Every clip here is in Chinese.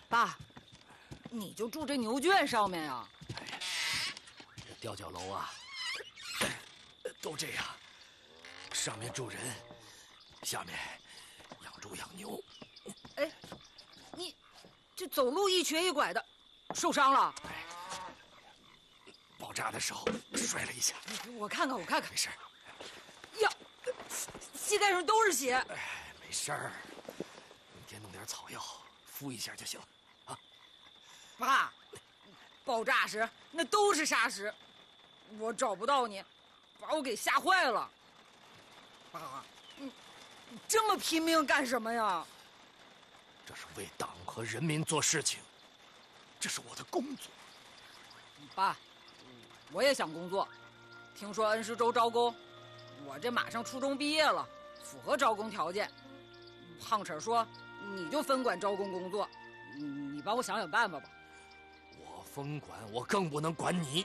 爸，你就住这牛圈上面呀？ 这吊脚楼啊，都这样，上面住人，下面养猪养牛。 哎，你这走路一瘸一拐的，受伤了？ 爆炸的时候摔了一下。 我看看， 没事。 呀，膝盖上都是血。 哎，没事儿，明天弄点草药敷一下就行了。啊， 爸，爆炸时那都是沙石，我找不到你，把我给吓坏了。爸，你这么拼命干什么呀？ 这是为党和人民做事情，这是我的工作。 爸，我也想工作，听说恩施州招工，我这马上初中毕业了，符合招工条件。胖婶说你就分管招工工作，你帮我想想办法吧。 我分管，我更不能管你。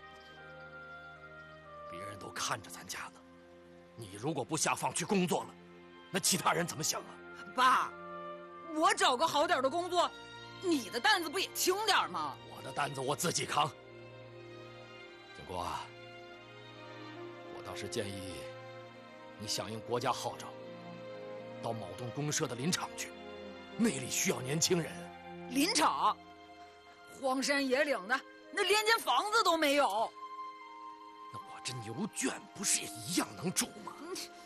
别人都看着咱家呢，你如果不下放去工作了，那其他人怎么想啊？ 爸，我找个好点的工作，你的担子不也轻点吗？ 我的担子我自己扛。建国啊，我倒是建议你响应国家号召，到某栋公社的林场去，那里需要年轻人。 林场，荒山野岭的，那连间房子都没有。 那我这牛圈不是也一样能住吗？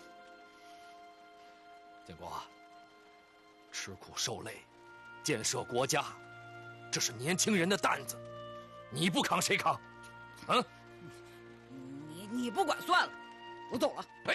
建国啊，吃苦受累，建设国家，这是年轻人的担子，你不扛谁扛？啊？ 你不管算了，我走了。 哎，